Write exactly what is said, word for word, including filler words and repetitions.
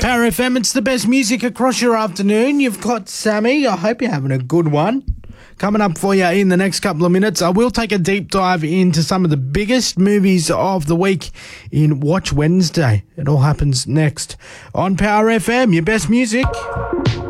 Power F M, it's the best music across your afternoon. You've got Sammy. I hope you're having a good one. Coming up for you in the next couple of minutes, I will take a deep dive into some of the biggest movies of the week in Watch Wednesday. It all happens next on Power F M, your best music.